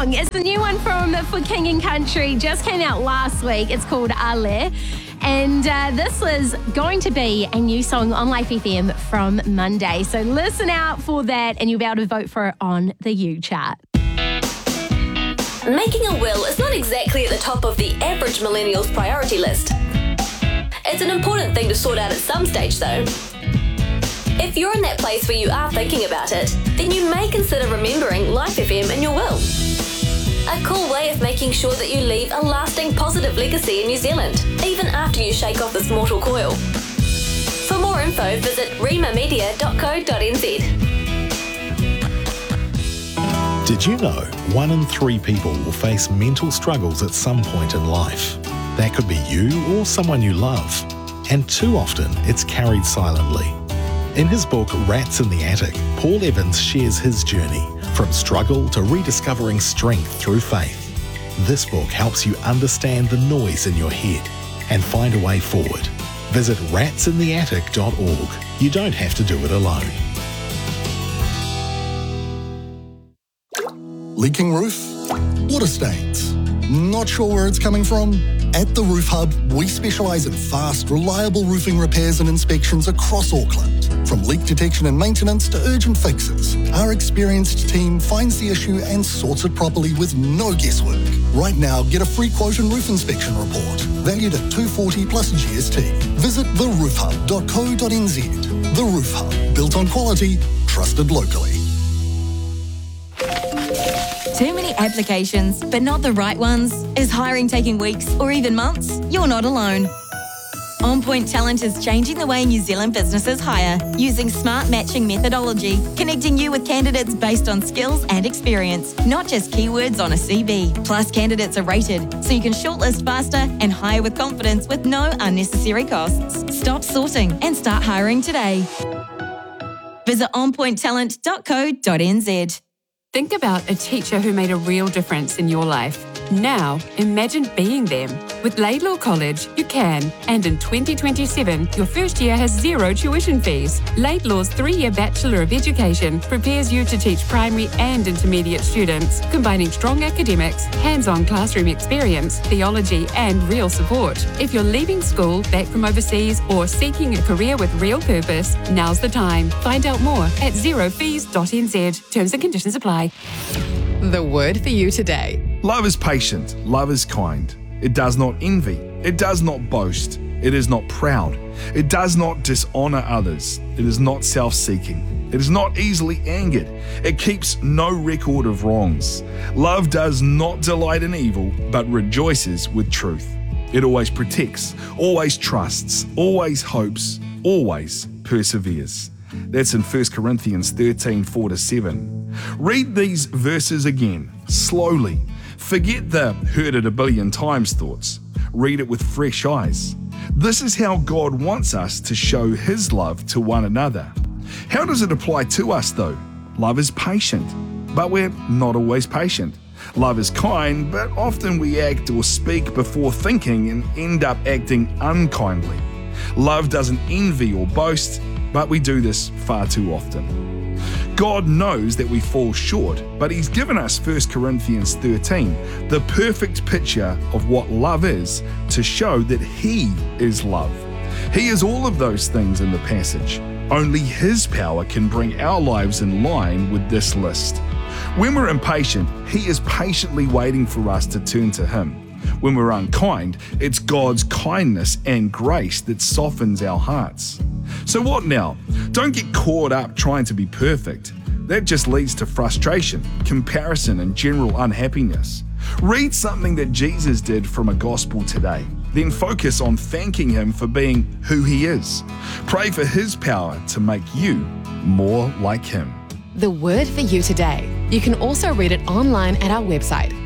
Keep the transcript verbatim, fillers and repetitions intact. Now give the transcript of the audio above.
song. It's the new one from For King and Country. Just came out last week. It's called Ale. And uh, this was going to be a new song on Life F M from Monday. So listen out for that and you'll be able to vote for it on the You chart. Making a will is not exactly at the top of the average millennial's priority list. It's an important thing to sort out at some stage though. If you're in that place where you are thinking about it, then you may consider remembering Life F M in your will. A cool way of making sure that you leave a lasting positive legacy in New Zealand, even after you shake off this mortal coil. For more info, visit rima media dot co dot n z. Did you know one in three people will face mental struggles at some point in life? That could be you or someone you love. And too often, it's carried silently. In his book, Rats in the Attic, Paul Evans shares his journey from struggle to rediscovering strength through faith. This book helps you understand the noise in your head and find a way forward. Visit rats in the attic dot org. You don't have to do it alone. Leaking roof? Water stains? Not sure where it's coming from? At The Roof Hub, we specialise in fast, reliable roofing repairs and inspections across Auckland. From leak detection and maintenance to urgent fixes, our experienced team finds the issue and sorts it properly with no guesswork. Right now, get a free quote and roof inspection report, valued at two hundred forty dollars plus G S T. Visit the roof hub dot co dot n z. The Roof Hub, built on quality, trusted locally. Too many applications, but not the right ones? Is hiring taking weeks or even months? You're not alone. On Point Talent is changing the way New Zealand businesses hire, using smart matching methodology, connecting you with candidates based on skills and experience, not just keywords on a C V. Plus, candidates are rated, so you can shortlist faster and hire with confidence with no unnecessary costs. Stop sorting and start hiring today. Visit on point talent dot co dot n z. Think about a teacher who made a real difference in your life. Now, imagine being them. With Laidlaw College, you can. And in twenty twenty-seven, your first year has zero tuition fees. Laidlaw's three-year Bachelor of Education prepares you to teach primary and intermediate students, combining strong academics, hands-on classroom experience, theology, and real support. If you're leaving school, back from overseas, or seeking a career with real purpose, now's the time. Find out more at zero fees dot n z. Terms and conditions apply. The word for you today. Love is patient. Love is kind. It does not envy. It does not boast. It is not proud. It does not dishonor others. It is not self-seeking. It is not easily angered. It keeps no record of wrongs. Love does not delight in evil, but rejoices with truth. It always protects, always trusts, always hopes, always perseveres. That's in First Corinthians thirteen, four to seven. Read these verses again, slowly. Forget the heard it a billion times thoughts. Read it with fresh eyes. This is how God wants us to show His love to one another. How does it apply to us though? Love is patient, but we're not always patient. Love is kind, but often we act or speak before thinking and end up acting unkindly. Love doesn't envy or boast, but we do this far too often. God knows that we fall short, but He's given us First Corinthians thirteen, the perfect picture of what love is, to show that He is love. He is all of those things in the passage. Only His power can bring our lives in line with this list. When we're impatient, He is patiently waiting for us to turn to Him. When we're unkind, it's God's kindness and grace that softens our hearts. So what now? Don't get caught up trying to be perfect. That just leads to frustration, comparison, and general unhappiness. Read something that Jesus did from a gospel today. Then focus on thanking Him for being who He is. Pray for His power to make you more like Him. The word for you today. You can also read it online at our website,